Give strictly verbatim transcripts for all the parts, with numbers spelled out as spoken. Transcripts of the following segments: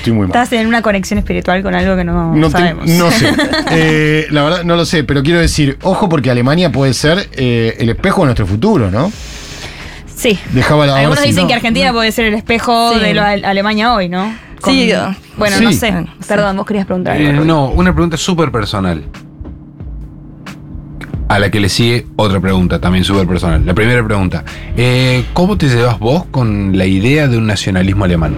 estoy muy mal. Estás en una conexión espiritual con algo que no, no sabemos. Te, no sé. Eh, la verdad, no lo sé, pero quiero decir, ojo, porque Alemania puede ser eh, el espejo de nuestro futuro, ¿no? Sí. Dejaba la Algunos si dicen no, que Argentina no. puede ser el espejo Sí. de lo, Alemania hoy, ¿no? Con, Sí. Bueno, Sí. no sé. Perdón, vos querías preguntar algo. Eh, Rubí. no, una pregunta súper personal. A la que le sigue otra pregunta, también súper personal. La primera pregunta. Eh, ¿Cómo te llevas vos con la idea de un nacionalismo alemán?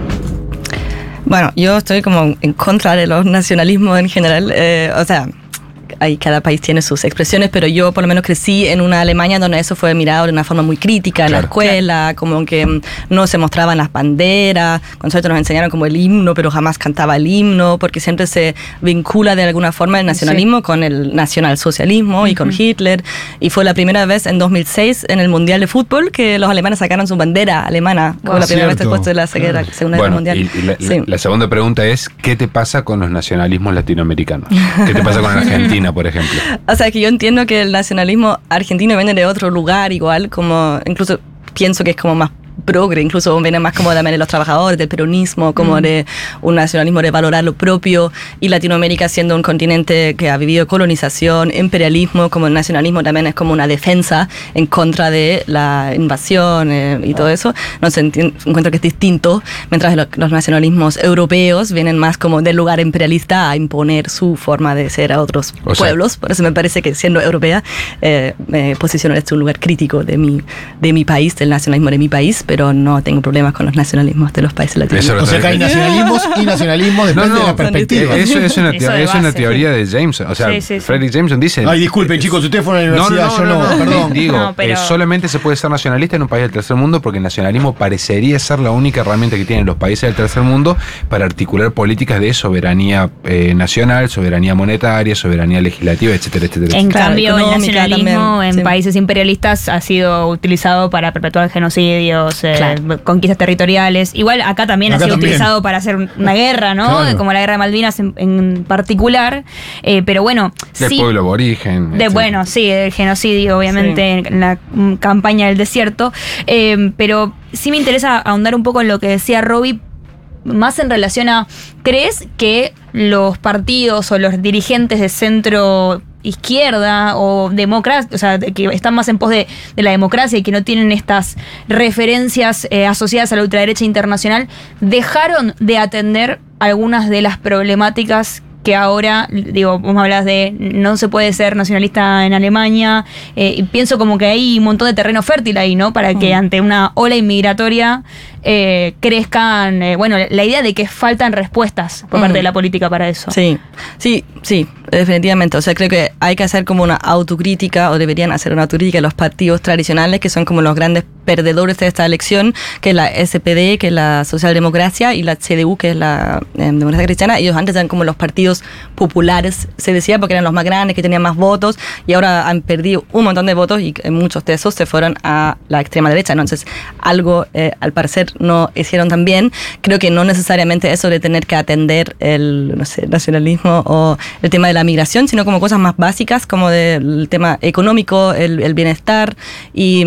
Bueno, yo estoy como en contra de los nacionalismos en general. Eh, o sea, ahí cada país tiene sus expresiones, pero yo por lo menos crecí en una Alemania donde eso fue mirado de una forma muy crítica en Claro. la escuela, como que mm, no se mostraban las banderas, con suerte nos enseñaron como el himno, pero jamás cantaba el himno, porque siempre se vincula de alguna forma el nacionalismo sí. con el nacionalsocialismo uh-huh. y con Hitler, y fue la primera vez en dos mil seis en el Mundial de Fútbol que los alemanes sacaron su bandera alemana, wow. fue la primera Cierto. vez después de la Segunda, claro. segunda bueno, Guerra Mundial. Y, y la, sí. la, la segunda pregunta es, ¿qué te pasa con los nacionalismos latinoamericanos? ¿Qué te pasa con Argentina, por ejemplo? O sea, que yo entiendo que el nacionalismo argentino viene de otro lugar igual, como incluso pienso que es como más progre, incluso viene más como también de los trabajadores, del peronismo, como mm. de un nacionalismo de valorar lo propio, y Latinoamérica siendo un continente que ha vivido colonización, imperialismo, como el nacionalismo también es como una defensa en contra de la invasión eh, y todo eso. No sé, encuentro que es distinto, mientras los, los nacionalismos europeos vienen más como del lugar imperialista a imponer su forma de ser a otros o pueblos. sea, por eso me parece que siendo europea eh, me posiciono en este un lugar crítico de mi, de mi país, del nacionalismo de mi país, pero no tengo problemas con los nacionalismos de los países latinoamericanos. O sea que hay nacionalismos y nacionalismos, depende no, no, de la perspectiva. Eso es una, Eso teo- de es una base, teoría de Jameson. O sea, sí, sí, sí. Frederick Jameson dice... Ay, disculpen chicos, ustedes fueron a la No, universidad, no, yo no, no, no, perdón. Digo, No, pero- eh, solamente se puede ser nacionalista en un país del tercer mundo porque el nacionalismo parecería ser la única herramienta que tienen los países del tercer mundo para articular políticas de soberanía eh, nacional, soberanía monetaria, soberanía legislativa, etcétera, etcétera. En Claro, cambio, el económica nacionalismo también, en sí. países imperialistas ha sido utilizado para perpetuar genocidios, eh, Claro. conquistas territoriales. Igual acá también Acá ha sido también. utilizado para hacer una guerra, ¿no? Claro. Como la guerra de Malvinas en, en particular. Eh, pero bueno, Del sí. pueblo aborigen. De, etcétera. bueno, sí, el genocidio, obviamente, Sí. en la mm, campaña del desierto. Eh, pero sí me interesa ahondar un poco en lo que decía Robbie, más en relación a, ¿crees que los partidos o los dirigentes de centro izquierda o democracia, o sea, que están más en pos de, de la democracia y que no tienen estas referencias eh, asociadas a la ultraderecha internacional, dejaron de atender algunas de las problemáticas que ahora, digo, vos me hablas de no se puede ser nacionalista en Alemania, eh, y pienso como que hay un montón de terreno fértil ahí, ¿no? Para que Mm. ante una ola inmigratoria eh, crezcan, eh, bueno, la idea de que faltan respuestas por Mm. parte de la política para eso. Sí, sí, sí, definitivamente. O sea, creo que hay que hacer como una autocrítica, o deberían hacer una autocrítica los partidos tradicionales, que son como los grandes perdedores de esta elección, que es la S P D, que es la socialdemocracia, y la C D U, que es la eh, democracia cristiana. Ellos antes eran como los partidos populares, se decía, porque eran los más grandes, que tenían más votos, y ahora han perdido un montón de votos, y eh, muchos de esos se fueron a la extrema derecha. Entonces, algo, eh, al parecer, no hicieron tan bien. Creo que no necesariamente eso de tener que atender el, no sé, nacionalismo o el tema de la migración, sino como cosas más básicas, como del tema económico, el, el bienestar, y,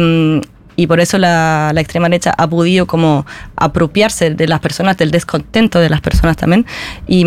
y por eso la, la extrema derecha ha podido como apropiarse de las personas, del descontento de las personas también, y...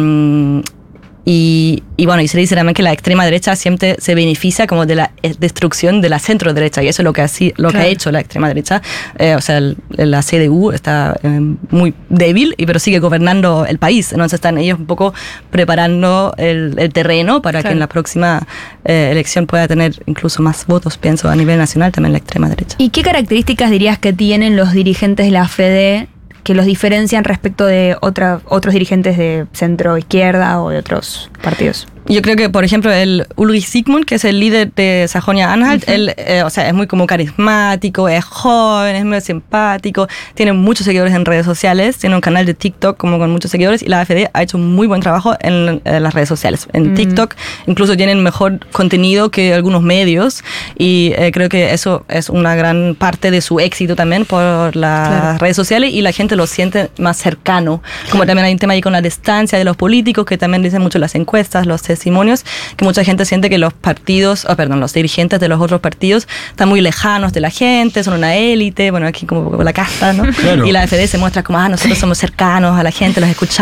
Y, y bueno, y se dice también que la extrema derecha siempre se beneficia como de la destrucción de la centro derecha, y eso es lo que, así, lo claro. que ha hecho la extrema derecha. Eh, o sea, el, la C D U está eh, muy débil, y pero sigue gobernando el país. Entonces están ellos un poco preparando el, el terreno para claro. que en la próxima eh, elección pueda tener incluso más votos, pienso, a nivel nacional también la extrema derecha. ¿Y qué características dirías que tienen los dirigentes de la F D que los diferencian respecto de otra, otros dirigentes de centro izquierda o de otros partidos? Yo creo que, por ejemplo, el Ulrich Sigmund, que es el líder de Sajonia-Anhalt, uh-huh. él, eh, o sea, es muy como carismático, es joven, es muy simpático, tiene muchos seguidores en redes sociales, tiene un canal de TikTok como con muchos seguidores, y la A F D ha hecho un muy buen trabajo en, en las redes sociales. En uh-huh. TikTok incluso tienen mejor contenido que algunos medios, y eh, creo que eso es una gran parte de su éxito también por las claro. redes sociales, y la gente lo siente más cercano. Como también hay un tema ahí con la distancia de los políticos, que también dicen mucho las encuestas, los testimonios, que mucha gente siente que los partidos, oh, perdón, los dirigentes de los otros partidos están muy lejanos de la gente, son una élite, bueno, aquí como la casta, ¿no? Claro. Y la A F D se muestra como, ah, nosotros somos cercanos a la gente, los escuchamos.